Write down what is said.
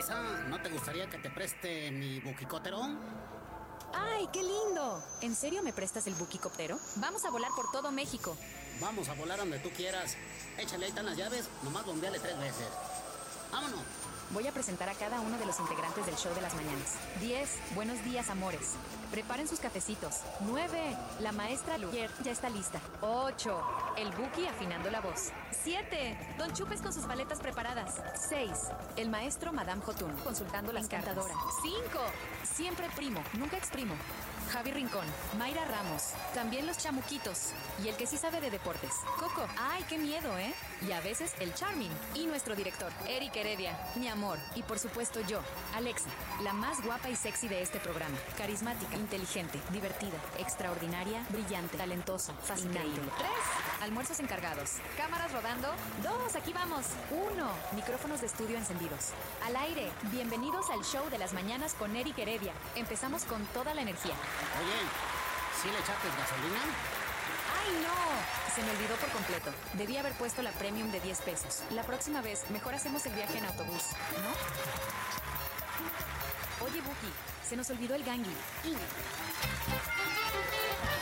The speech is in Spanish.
Luisa, ¿no te gustaría que te preste mi buquicóptero? ¡Ay, qué lindo! ¿En serio me prestas el buquicóptero? Vamos a volar por todo México. Vamos a volar donde tú quieras. Échale, ahí están las llaves, nomás bombeale 3 veces. ¡Vámonos! Voy a presentar a cada uno de los integrantes del show de las mañanas. 10. Buenos días, amores. Preparen sus cafecitos. 9. La maestra Luyer ya está lista. 8. El Buki afinando la voz. 7. Don Chupes con sus paletas preparadas. 6. El maestro Madame Jotun consultando las Encantadora. 5. Siempre primo, nunca exprimo. Javi Rincón, Mayra Ramos, también los chamuquitos y el que sí sabe de deportes, Coco. ¡Ay, qué miedo, eh! Y a veces el Charming y nuestro director, Eric Heredia, mi amor, y por supuesto yo, Alexa, la más guapa y sexy de este programa, carismática, inteligente, divertida, extraordinaria, brillante, talentosa, fascinante. 3. Almuerzos encargados, cámaras rodando. 2. Aquí vamos. 1. Micrófonos de estudio encendidos. Al aire. Bienvenidos al show de las mañanas con Eric Heredia. Empezamos con toda la energía. Oye, ¿sí le echaste gasolina? ¡Ay, no! Se me olvidó por completo. Debí haber puesto la premium de 10 pesos. La próxima vez, mejor hacemos el viaje en autobús, ¿no? Oye, Buki, se nos olvidó el gangui.